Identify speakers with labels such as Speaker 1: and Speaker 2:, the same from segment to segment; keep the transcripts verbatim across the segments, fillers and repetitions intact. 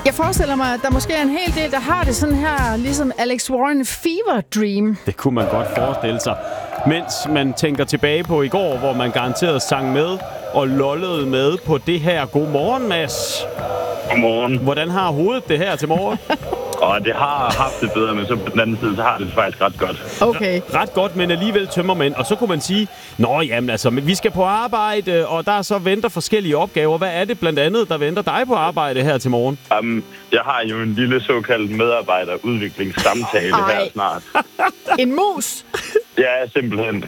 Speaker 1: Jeg forestiller mig, at der måske er en hel del, der har det sådan her, ligesom Alex Warren fever dream.
Speaker 2: Det kunne man godt forestille sig. Mens man tænker tilbage på i går, hvor man garanteret sang med og lollede med på det her. Godmorgen, Mads.
Speaker 3: Godmorgen.
Speaker 2: Hvordan har hovedet det her til morgen?
Speaker 3: Og det har haft det bedre, men så på den anden side, så har det faktisk ret godt.
Speaker 1: Okay.
Speaker 2: Ret godt, men alligevel tømmermænd. Og så kunne man sige, nå jamen altså, vi skal på arbejde, og der så venter forskellige opgaver. Hvad er det blandt andet, der venter dig på arbejde her til morgen?
Speaker 3: Um, jeg har jo en lille såkaldt medarbejderudviklingssamtale
Speaker 1: Ej.
Speaker 3: her snart.
Speaker 1: En mus?
Speaker 3: Ja, simpelthen.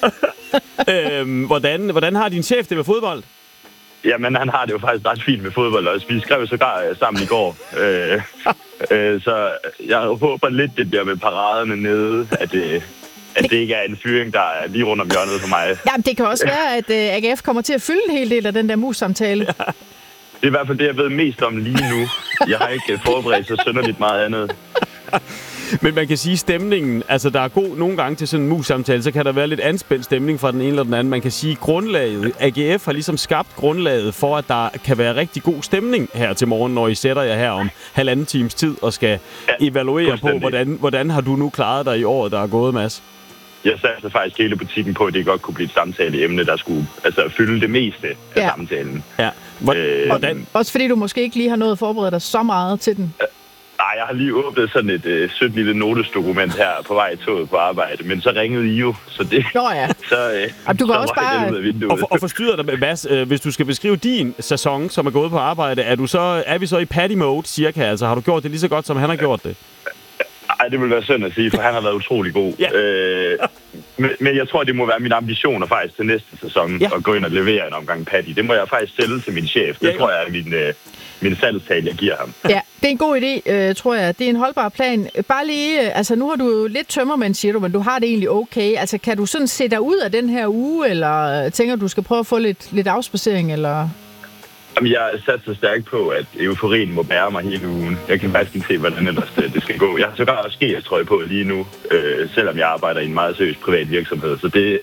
Speaker 2: øhm, hvordan, hvordan har din chef det med fodbold?
Speaker 3: Jamen, han har det jo faktisk ret fint med fodbold også. Vi skrev sågar sammen i går. øh, øh, så jeg håber lidt, det bliver med paraderne nede, at det, at det ikke er en fyring, der er lige rundt om hjørnet for mig.
Speaker 1: Jamen, det kan også være, at uh, A G F kommer til at fylde en hel del af den der mus-samtale.
Speaker 3: Ja. Det er i hvert fald det, jeg ved mest om lige nu. Jeg har ikke forberedt så synderligt meget andet.
Speaker 2: Men man kan sige stemningen, altså der er god nogle gange til sådan en mus-samtale, så kan der være lidt anspændt stemning fra den ene eller den anden. Man kan sige grundlaget, A G F har ligesom skabt grundlaget for, at der kan være rigtig god stemning her til morgen, når I sætter jer her om halvanden times tid og skal ja, evaluere på, hvordan, hvordan har du nu klaret dig i året, der er gået, Mads?
Speaker 3: Jeg satte faktisk hele butikken på, at det godt kunne blive et samtaleemne, der skulle altså, fylde det meste af
Speaker 1: ja.
Speaker 3: samtalen.
Speaker 2: Ja. Hvordan?
Speaker 1: Også fordi du måske ikke lige har nået at forberede dig så meget til den.
Speaker 3: Nej, jeg har lige åbnet sådan et øh, sødt lille notesdokument her på vej i toget på arbejde, men så ringede I jo, så det...
Speaker 1: Nå ja.
Speaker 3: så, øh,
Speaker 1: og du kan
Speaker 3: så
Speaker 1: også bare...
Speaker 2: Og, for, og forstyrrer dig, Mads, øh, hvis du skal beskrive din sæson, som er gået på arbejde, er, du så, er vi så i Paddy mode, cirka? Altså, har du gjort det lige så godt, som han har gjort det?
Speaker 3: Nej, det vil være synd at sige, for han har været utrolig god. Ja. Øh, men, men jeg tror, det må være mine ambitioner faktisk til næste sæson, ja. At gå ind og levere en omgang Paddy. Det må jeg faktisk sælge til min chef. Det ja, tror jeg er min... Øh, min salgstale, jeg giver ham.
Speaker 1: Ja, det er en god idé, øh, tror jeg. Det er en holdbar plan. Bare lige, øh, altså nu har du jo lidt tømmermand, siger du, men du har det egentlig okay. Altså kan du sådan se dig ud af den her uge, eller tænker du, skal prøve at få lidt, lidt afspacering, eller...
Speaker 3: Jamen, jeg er sat så stærkt på, at euforien må bære mig hele ugen. Jeg kan faktisk ikke se, hvordan ellers det skal gå. Jeg har sågar også ski-trøje på lige nu, øh, selvom jeg arbejder i en meget seriøs privat virksomhed. Så det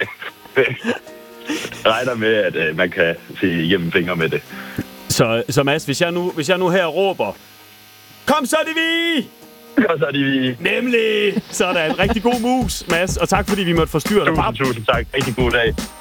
Speaker 3: regner med, at øh, man kan se igennem fingre med det.
Speaker 2: Så, så Mads, hvis jeg, nu, hvis jeg nu her råber, kom så, det vi!
Speaker 3: Kom så, det vi!
Speaker 2: Nemlig! Så er der en rigtig god mus, Mads, og tak fordi vi måtte forstyrre dig.
Speaker 3: Tusind, tusind tak. Rigtig god dag.